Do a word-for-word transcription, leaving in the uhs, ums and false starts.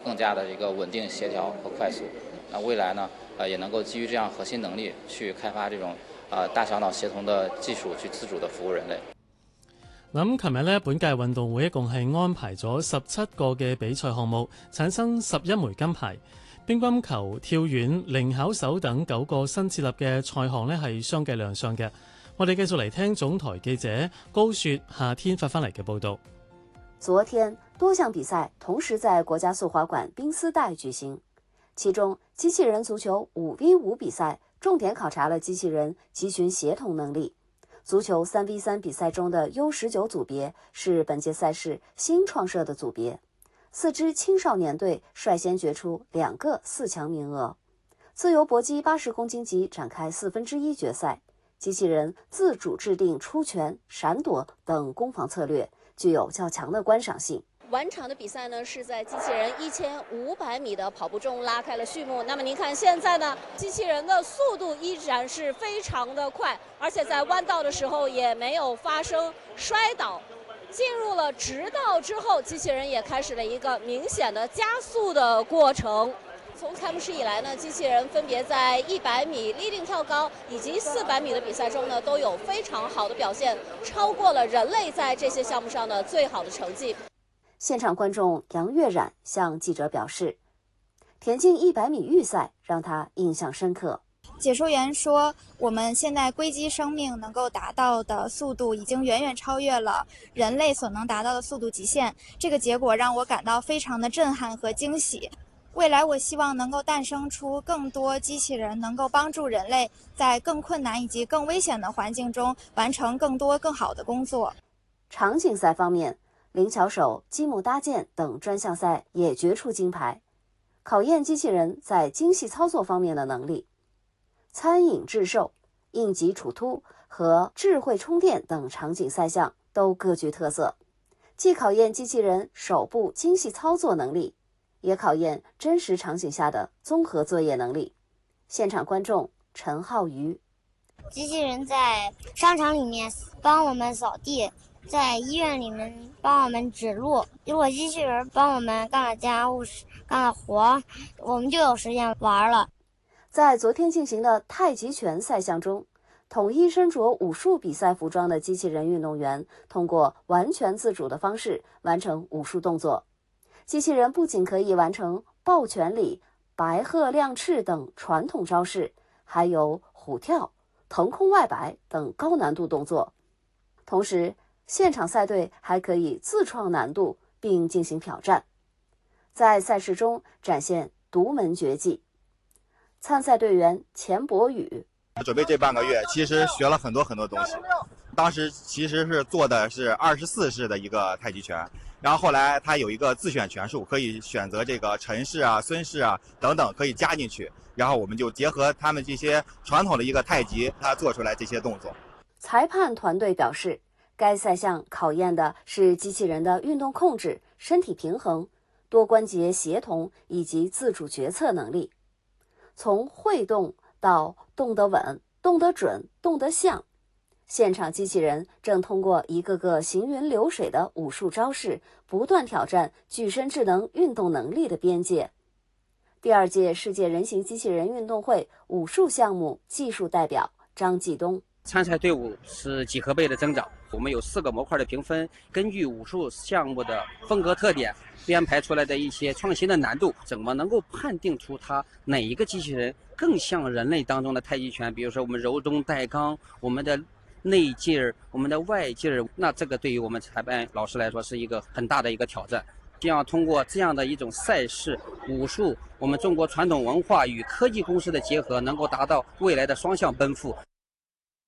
更加的一个稳定、协调和快速。那未来呢，呃，也能够基于这样核心能力去開發這種呃大小腦協同的技術，去自主的服務人類。 咁琴日呢，本屆運動會一共係安排咗十七個嘅比賽項目，產生十一枚金牌。乒乓球、跳遠、靈巧手等九個新設立嘅賽項呢係相繼亮相嘅。我哋繼續嚟聽總台記者高雪夏天發翻嚟嘅報導。 昨天多項比賽同時在國家速滑館冰絲帶舉行，其中機器人足球五 V 五比賽重點考察了機器人集群協同能力。足球三 V 三比賽中的 U 十九組別是本屆賽事新創設的組別，四支青少年隊率先決出兩個四強名額。自由搏擊八十公斤級展開四分之一決賽，機器人自主制定出拳、閃躲等攻防策略，具有較強的觀賞性。 晚場的比賽呢，是在機器人一千五百米的跑步中拉開了序幕。那麼您看現在呢，機器人的速度依然是非常的快，而且在彎道的時候也沒有發生摔倒。進入了直道之後，機器人也開始了一個明顯的加速的過程。從開幕式以來呢，機器人分別在一百米立定跳高以及四百米的比賽中呢，都有非常好的表現，超過了人類在這些項目上的最好的成績。 現場觀眾楊月冉向記者表示，田徑一百米預賽讓他印象深刻。 解說員說，我們現在硅基生命能夠達到的速度已經遠遠超越了人類所能達到的速度極限，這個結果讓我感到非常的震撼和驚喜。未來我希望能夠誕生出更多機器人，能夠幫助人類在更困難以及更危險的環境中完成更多更好的工作。 場景賽方面，靈巧手、積木搭建等專項賽也決出金牌，考驗機器人在精細操作方面的能力。餐飲製售、應急處突和智慧充電等場景賽項都各具特色，既考驗機器人手部精細操作能力，也考驗真實場景下的綜合作業能力。現場觀眾陳浩瑜： 機器人在商場裡面幫我們掃地，在醫院裡面幫我們指路。如果機器人幫我們幹了家務、幹了活，我們就有時間玩了。 在昨天進行的太極拳賽項中，統一身着武術比賽服裝的機器人運動員通過完全自主的方式完成武術動作。機器人不僅可以完成抱拳禮、白鶴亮翅等傳統招式，還有虎跳、騰空外擺等高難度動作。同時，現場賽隊還可以自創難度並進行挑戰，在賽事中展現獨門絕技。參賽隊員錢博宇： 準備這半個月，其實學了很多很多東西。當時其實是做的是二十四式的一個太極拳，然後後來他有一個自選拳術，可以選擇這個陳氏啊、孫氏啊等等，可以加進去。然後我們就結合他們這些傳統的一個太極，他做出來這些動作。 裁判團隊表示，該賽項考驗的是機器人的運動控制、身體平衡、多關節協同以及自主決策能力。從會動到動得穩、動得準、動得像，現場機器人正通過一個個行雲流水的武術招式，不斷挑戰具身智能運動能力的邊界。第二屆世界人形機器人運動會武術項目技術代表張繼東： 參賽隊伍是幾何倍的增長，我們有四個模塊的評分，根據武術項目的風格特點編排出來的一些創新的難度，怎麼能夠判定出它哪一個機器人更像人類當中的太極拳？比如說我們柔中帶剛，我們的內勁兒，我們的外勁兒，那這個對於我們裁判老師來說是一個很大的一個挑戰。希望通過這樣的一種賽事，武術我們中國傳統文化與科技公司的結合，能夠達到未來的雙向奔赴。